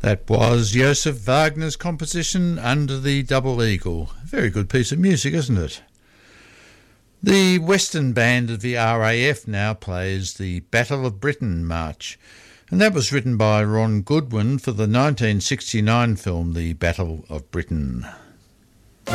That was Joseph Wagner's composition Under the Double Eagle. Very good piece of music, isn't it? The Western Band of the RAF now plays the Battle of Britain March, and that was written by Ron Goodwin for the 1969 film The Battle of Britain.